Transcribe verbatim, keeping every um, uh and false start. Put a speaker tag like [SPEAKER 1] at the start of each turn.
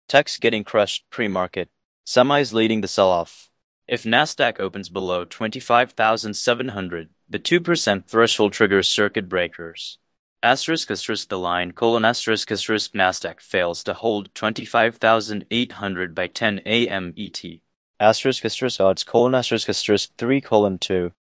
[SPEAKER 1] Tech's getting crushed pre-market. Semis leading the sell-off. If Nasdaq opens below twenty-five thousand seven hundred, the two percent threshold triggers circuit breakers. Asterisk asterisk the line colon asterisk asterisk Nasdaq fails to hold twenty-five thousand eight hundred by ten A M E T. Asterisk asterisk odds colon asterisk asterisk three colon two.